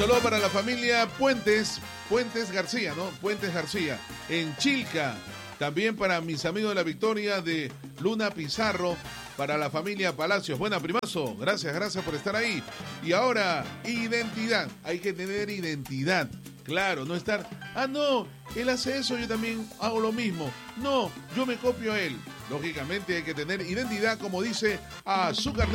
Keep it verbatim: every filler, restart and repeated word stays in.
Saludo para la familia Puentes, Puentes García, ¿no? Puentes García, en Chilca. También para mis amigos de la Victoria de Luna Pizarro, para la familia Palacios. Buena, primazo, gracias, gracias por estar ahí. Y ahora, identidad. Hay que tener identidad. Claro, no estar, ah, no, él hace eso, yo también hago lo mismo. No, yo me copio a él. Lógicamente hay que tener identidad, como dice Azúcar.